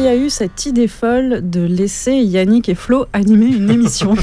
qui a eu cette idée folle de laisser Yannick et Flo animer une émission?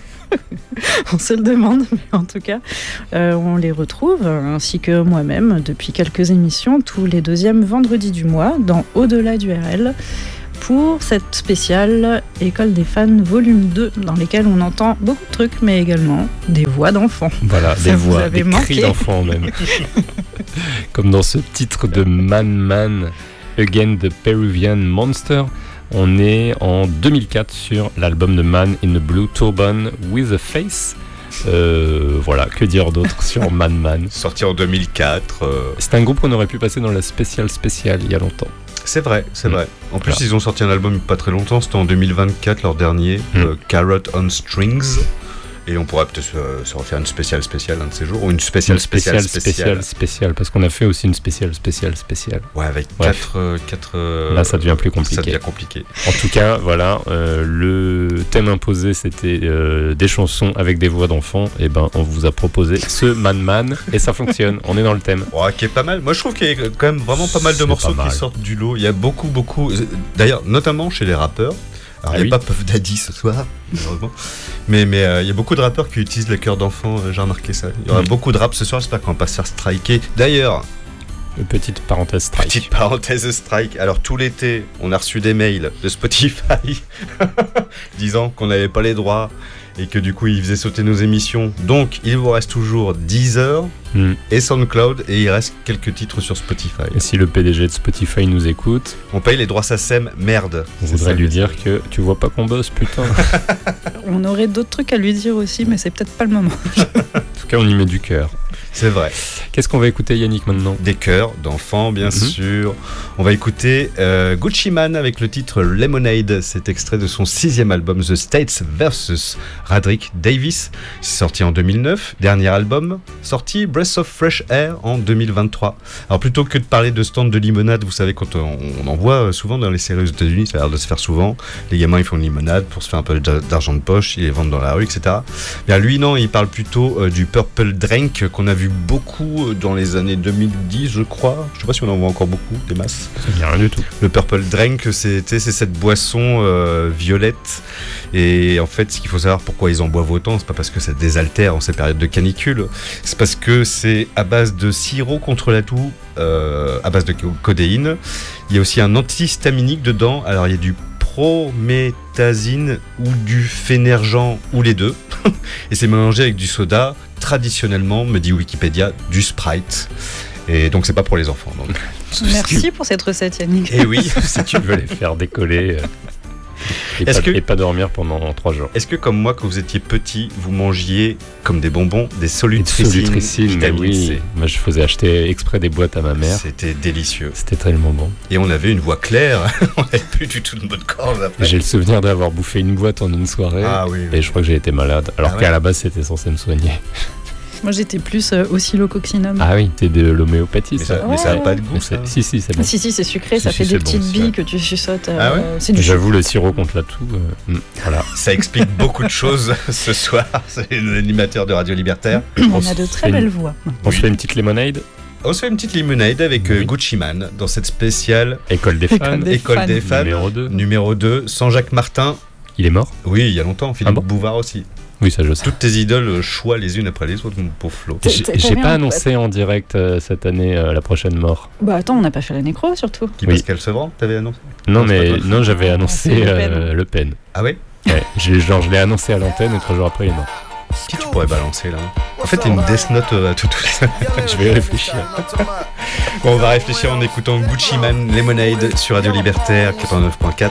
On se le demande, mais en tout cas, on les retrouve, ainsi que moi-même, depuis quelques émissions, tous les deuxièmes vendredis du mois, dans Au-delà du RL, pour cette spéciale École des fans volume 2, dans lesquelles on entend beaucoup de trucs, mais également des voix d'enfants. Voilà, des voix, des cris d'enfants même. Comme dans ce titre de Man, Again the Peruvian Monster. On est en 2004 sur l'album de Man in the Blue Turban with a Face. Voilà, que dire d'autre sur Man. Sorti en 2004. C'est un groupe qu'on aurait pu passer dans la spéciale il y a longtemps. C'est vrai. En plus, ils ont sorti un album pas très longtemps, c'était en 2024, leur dernier, Carrot on Strings. Et on pourrait peut-être se refaire une spéciale un de ces jours, ou une spéciale, parce qu'on a fait aussi une spéciale. Ouais, avec 4. Là, ça devient plus compliqué. Ça devient compliqué. En tout cas, voilà, le thème imposé, c'était des chansons avec des voix d'enfants. Et ben, on vous a proposé ce Man, et ça fonctionne. On est dans le thème. Ouais, qui est pas mal. Moi, je trouve qu'il y a quand même vraiment pas mal de morceaux qui sortent du lot. Il y a beaucoup. D'ailleurs, notamment chez les rappeurs. Alors, il n'y a pas Puff Daddy ce soir, malheureusement. Mais il y a beaucoup de rappeurs qui utilisent le cœur d'enfant, j'ai remarqué ça. Il y aura beaucoup de rap ce soir, j'espère qu'on va pas se faire striker. D'ailleurs, petite parenthèse strike. Alors, tout l'été, on a reçu des mails de Spotify disant qu'on n'avait pas les droits et que du coup, ils faisaient sauter nos émissions. Donc, il vous reste toujours Deezer et SoundCloud et il reste quelques titres sur Spotify. Et si le PDG de Spotify nous écoute, on paye les droits SACEM, merde. On voudrait lui dire que tu vois pas qu'on bosse, putain. On aurait d'autres trucs à lui dire aussi, mais c'est peut-être pas le moment. En tout cas, on y met du cœur. C'est vrai. Qu'est-ce qu'on va écouter, Yannick, maintenant? Des chœurs d'enfants, bien sûr. On va écouter Gucci Mane avec le titre Lemonade. C'est extrait de son 6e album The States vs. Radrick Davis. C'est sorti en 2009. Dernier album sorti Breath of Fresh Air en 2023. Alors plutôt que de parler de stand de limonade, vous savez, quand on en voit souvent dans les séries aux États-Unis, ça a l'air de se faire souvent. Les gamins ils font une limonade pour se faire un peu d'argent de poche, ils les vendent dans la rue, etc. Bien, lui non, il parle plutôt du Purple Drink qu'on a vu beaucoup dans les années 2010, je crois. Je sais pas si on en voit encore beaucoup, des masses. Ça dit rien du tout. Le Purple Drink, c'est cette boisson violette. Et en fait, ce qu'il faut savoir pourquoi ils en boivent autant, c'est pas parce que ça désaltère en ces périodes de canicule, c'est parce que c'est à base de sirop contre la toux, à base de codéine. Il y a aussi un antihistaminique dedans. Alors il y a du prométhazine ou du phénergan ou les deux. Et c'est mélangé avec du soda, traditionnellement, me dit Wikipédia, du Sprite. Et donc c'est pas pour les enfants. Donc. Merci pour cette recette, Yannick. Et oui, si tu veux les faire décoller et pas dormir pendant 3 jours. Est-ce que comme moi, quand vous étiez petit, vous mangiez comme des bonbons des Solutricine, mais oui. Moi je faisais acheter exprès des boîtes à ma mère. C'était délicieux. C'était tellement bon. Et on avait une voix claire. On n'avait plus du tout de mot de gorge après. J'ai le souvenir d'avoir bouffé une boîte en une soirée. Et je crois que j'ai été malade. Alors qu'à la base c'était censé me soigner. Moi j'étais plus oscillococcinum. Ah oui, t'es de l'homéopathie. Mais ça n'a pas de goût. Si, c'est bon. Si, c'est sucré, ça fait des petites billes que tu suçotes. J'avoue, le sirop contre la toux. Voilà. Ça explique beaucoup de choses ce soir. C'est l'animateur de Radio Libertaire. On a de très belles voix. On se fait une petite lemonade. On se fait une petite limonade avec Gucci Mane dans cette spéciale École des fans. École des fans. Numéro 2. Sans Jacques Martin. Il est mort? Oui, il y a longtemps. Philippe Bouvard aussi. Oui, ça je sais. Toutes tes idoles choix les unes après les autres, mon pauvre Flo. J'ai pas annoncé en direct cette année la prochaine mort. Bah attends, on n'a pas fait la nécro surtout. Pascal Sevran, t'avais annoncé? Non, j'avais annoncé Le Pen. Ah ouais? Ouais, je l'ai annoncé à l'antenne et 3 jours après il est mort. Qui tu pourrais balancer là? En fait, une Death Note à tout ça. Je vais y réfléchir. Bon, on va réfléchir en écoutant Gucci Mane Lemonade sur Radio Libertaire 89.4.